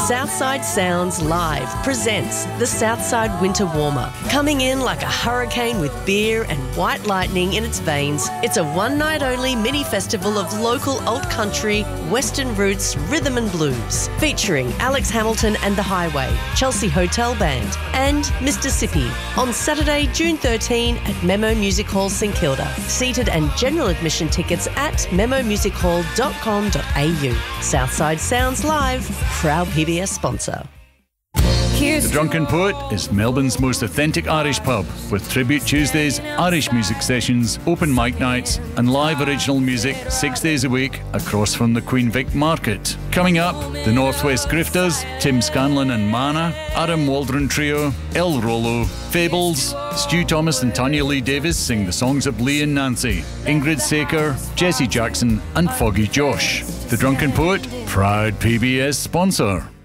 Southside Sounds Live presents the Southside Winter Warmer. Coming in like a hurricane with beer and white lightning in its veins, it's a one-night-only mini-festival of local alt-country, western roots, rhythm and blues, featuring Alex Hamilton and The Highway, Chelsea Hotel Band and Mississippi on Saturday, June 13 at Memo Music Hall, St Kilda. Seated and general admission tickets at memomusichall.com.au. Southside Sounds Live, proud PBS sponsor. The Drunken Poet is Melbourne's most authentic Irish pub, with Tribute Tuesdays, Irish music sessions, open mic nights and live original music 6 days a week across from the Queen Vic Market. Coming up, the Northwest Grifters, Tim Scanlon and Mana, Adam Waldron Trio, El Rolo, Fables, Stu Thomas and Tanya Lee Davis sing the songs of Lee and Nancy, Ingrid Saker, Jesse Jackson and Foggy Josh. The Drunken Poet, proud PBS sponsor.